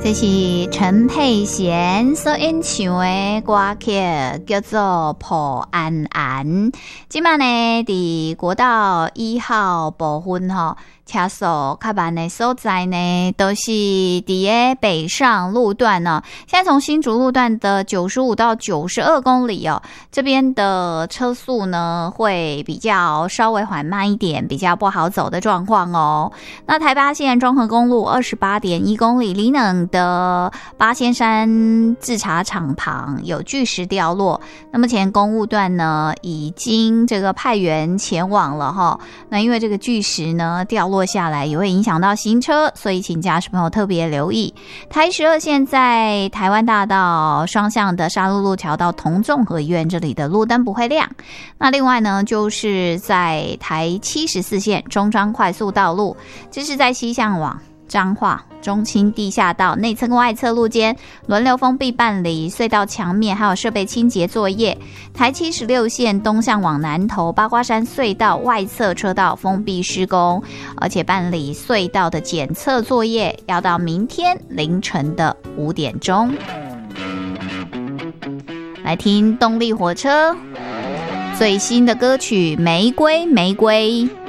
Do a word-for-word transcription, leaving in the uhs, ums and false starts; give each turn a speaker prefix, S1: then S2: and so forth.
S1: 这是陈佩娴所演唱的歌曲，叫做《抱安安》。今晚呢，伫國道一號部分吼，車速較慢的所在呢，都是伫個北上路段呢。現在從新竹路段的九十五到九十二公里哦，這邊的車速呢會比較稍微緩慢一點，比較不好走的狀況哦。那台八線中和公路二十八點一公里，離能的八仙山製茶廠旁有巨石掉落，那目前公務段呢已經這個派員前往了哈。那因為這個巨石呢掉落下來也會影響到行車，所以請駕駛朋友特別留意。台十二線在台灣大道雙向的沙鹿路橋到同綜合醫院這裡的路燈不會亮。那另外呢，就是在台七十四線中彰快速道路，這是在西向往彰化中清地下道內側跟外側路間輪流封閉辦理隧道牆面還有設備清潔作業。台七十六線東向往南投八卦山隧道外側車道封閉施工，而且辦理隧道的檢測作業要到明天凌晨的五點鐘。來聽動力火車最新的歌曲《玫瑰玫瑰》。